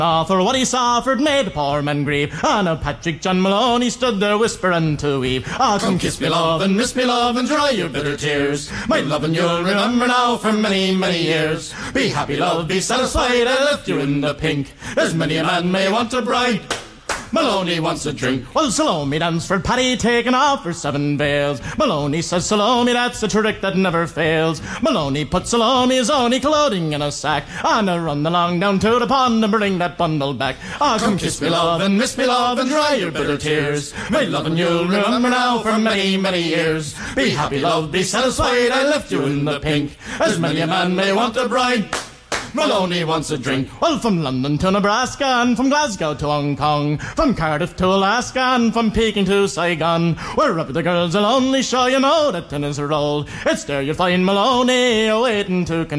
For what he suffered made the poor man grieve, and a Patrick John Maloney stood there whispering to Eve, come kiss me love and miss me love and dry your bitter tears. My love and you'll remember now for many, many years. Be happy love, be satisfied, I left you in the pink. There's many a man may want a bride, Maloney wants a drink. Well, Salome danced for Paddy, taken off her 7 veils. Maloney says, Salome, that's the trick that never fails. Maloney put Salome's only clothing in a sack, and run along down to the pond and bring that bundle back. Come kiss me love and miss me love and dry your bitter tears. My love and you'll remember now for many, many years. Be happy love, be satisfied, I left you in the pink. As many a man may want a bride, Maloney wants a drink. Well, from London to Nebraska and from Glasgow to Hong Kong, from Cardiff to Alaska and from Peking to Saigon, wherever the girls will only show you know that tin is rolled, it's there you'll find Maloney waiting to